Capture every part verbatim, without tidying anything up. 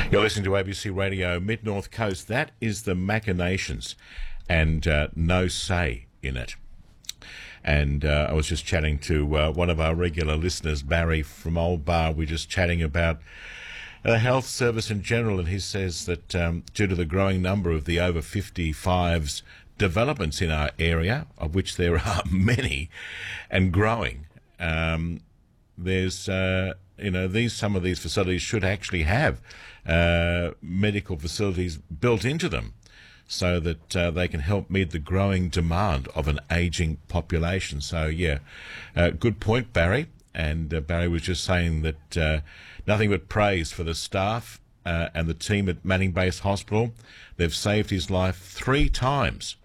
You're listening to A B C Radio Mid-North Coast. That is the machinations and uh, no say in it. And uh, I was just chatting to uh, one of our regular listeners, Barry from Old Bar. We're just chatting about the health service in general, and he says that um, due to the growing number of the over fifty-fives developments in our area, of which there are many and growing, um, there's, uh, you know, these some of these facilities should actually have uh, medical facilities built into them so that uh, they can help meet the growing demand of an ageing population. So, yeah, uh, good point, Barry. And uh, Barry was just saying that uh, nothing but praise for the staff uh, and the team at Manning Base Hospital. They've saved his life three times.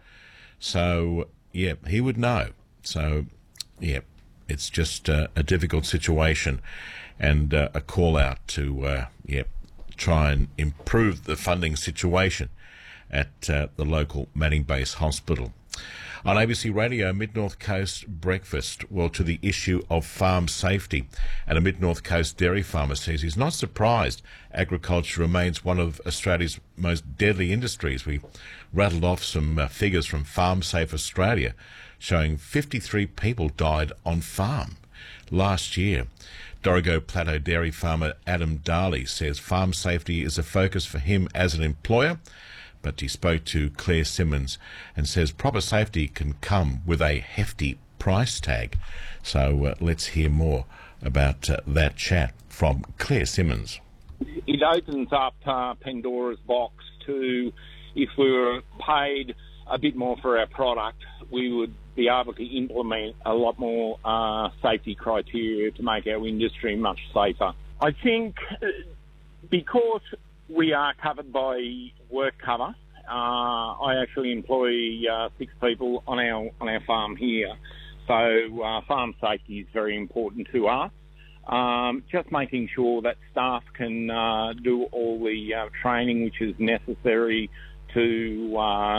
So, yeah, he would know. So, yeah, it's just uh, a difficult situation and uh, a call out to, uh, yeah, try and improve the funding situation at uh, the local Manning Base Hospital. On A B C Radio, Mid-North Coast Breakfast, well, to the issue of farm safety. And a Mid-North Coast dairy farmer says he's not surprised agriculture remains one of Australia's most deadly industries. We rattled off some uh, figures from Farm Safe Australia showing fifty-three people died on farm last year. Dorrigo Plateau dairy farmer Adam Darley says farm safety is a focus for him as an employer, but he spoke to Claire Simmons and says proper safety can come with a hefty price tag. So uh, let's hear more about uh, that chat from Claire Simmons. It opens up uh, Pandora's box to, if we were paid a bit more for our product, we would be able to implement a lot more uh, safety criteria to make our industry much safer. I think because we are covered by work cover. Uh, I actually employ uh, six people on our on our farm here, so uh, farm safety is very important to us. Um, just making sure that staff can uh, do all the uh, training which is necessary to uh,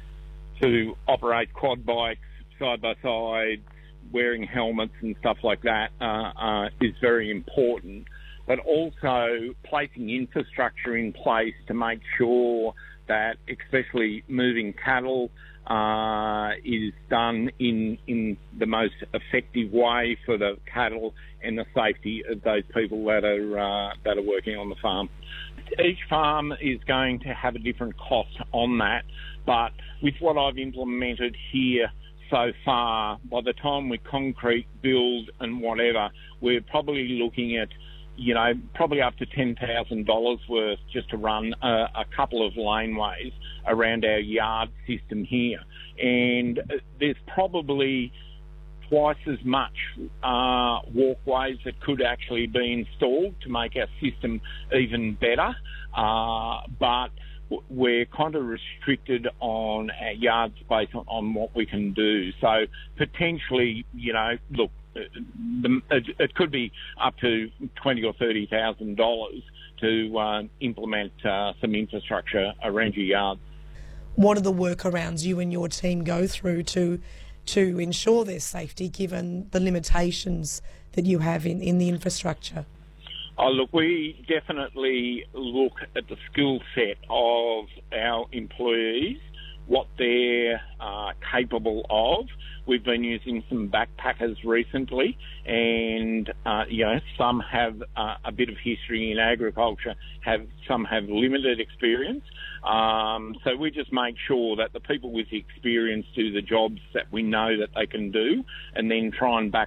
to operate quad bikes side by side, wearing helmets and stuff like that uh, uh, is very important. But also placing infrastructure in place to make sure that, especially moving cattle, uh, is done in in the most effective way for the cattle and the safety of those people that are uh, that are working on the farm. Each farm is going to have a different cost on that, but with what I've implemented here so far, by the time we concrete, build and whatever, we're probably looking at, you know, probably up to ten thousand dollars worth just to run a, a couple of laneways around our yard system here. And there's probably twice as much uh, walkways that could actually be installed to make our system even better. Uh, but we're kind of restricted on our yard space on, on what we can do. So potentially, you know, look, The, it, it could be up to twenty or thirty thousand dollars to uh, implement uh, some infrastructure around your yard. What are the workarounds you and your team go through to to ensure their safety, given the limitations that you have in, in the infrastructure? Oh, look, we definitely look at the skill set of our employees, what they're uh, capable of. We've been using some backpackers recently, and uh, you know, some have uh, a bit of history in agriculture, have some have limited experience. Um, so we just make sure that the people with the experience do the jobs that we know that they can do, and then try and back